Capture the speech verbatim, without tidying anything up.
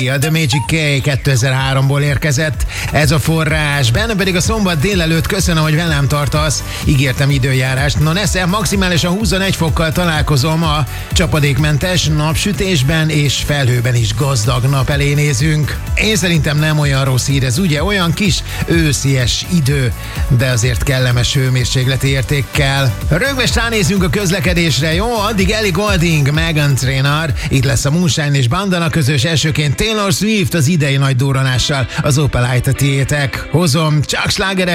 A The Magic Key kétezer-háromból érkezett, ez a forrás. Benne pedig a szombat délelőtt, köszönöm, hogy velem tartasz, ígértem időjárást. No nesze, maximálisan huszonegy fokkal találkozom a csapadékmentes napsütésben és felhőben is gazdag nap elé nézünk. Én szerintem nem olyan rossz hír ez, ugye? Olyan kis őszies idő, de azért kellemes hőmérsékleti értékkel. Rögvest ránézünk a közlekedésre, jó? Addig Ellie Goulding, Meghan Trainor, itt lesz a Moonshine és Bandana közös, elsőként Taylor Swift az idei nagy durranással, az Opel Ita tiétek. Hozom csak slágerek.